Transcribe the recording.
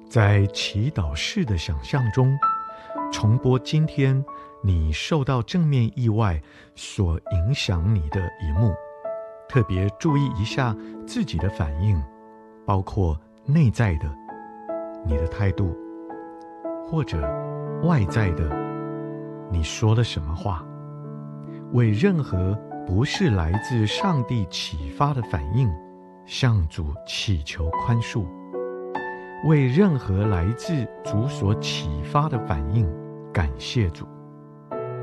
在祈祷式的想象中，重播今天你受到正面意外所影响你的一幕，特别注意一下自己的反应，包括内在的你的态度，或者外在的你说了什么话。为任何不是来自上帝启发的反应，向主祈求宽恕；为任何来自主所启发的反应，感谢主。